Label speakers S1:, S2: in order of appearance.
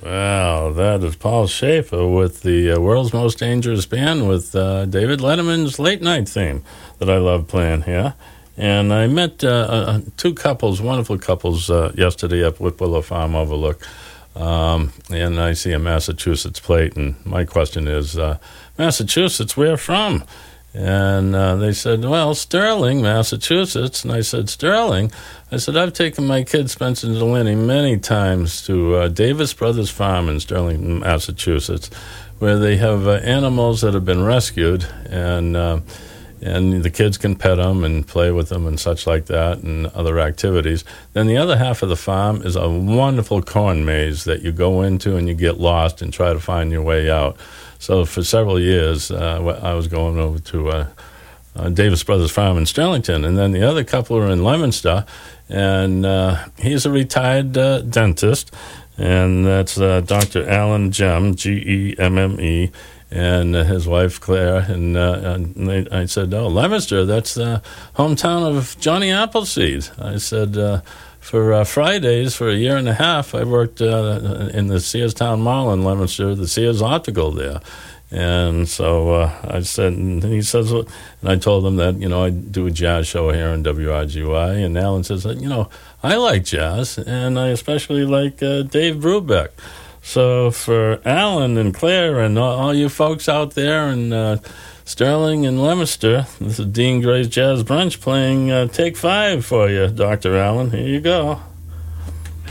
S1: Well, that is Paul Schaefer with the World's Most Dangerous Band with David Letterman's late night theme that I love playing here. And I met two couples, wonderful couples, yesterday up Whitwillow Farm Overlook. And I see a Massachusetts plate, and my question is, Massachusetts, where from? And they said, well, Sterling, Massachusetts. And I said, Sterling? I said, I've taken my kid, Spencer Delaney, many times to Davis Brothers Farm in Sterling, Massachusetts, where they have animals that have been rescued, and the kids can pet them and play with them and such like that and other activities. Then the other half of the farm is a wonderful corn maze that you go into and you get lost and try to find your way out. So for several years, I was going over to Davis Brothers Farm in Sterlington, and then the other couple are in Leominster, and he's a retired dentist, and that's Dr. Alan Gemme, Gemme, and his wife Claire, and I said, oh, Leominster, that's the hometown of Johnny Appleseed. I said, for Fridays, for a year and a half, I worked in the Searstown Mall in Leominster, the Sears Optical there. And so I said, and he says, and I told him that, I do a jazz show here in WRGY. And Alan says, I like jazz, and I especially like Dave Brubeck. So for Alan and Claire and all you folks out there in Sterling and Leominster, this is Dean Gray's Jazz Brunch playing Take 5 for you, Dr. Allen. Here you go.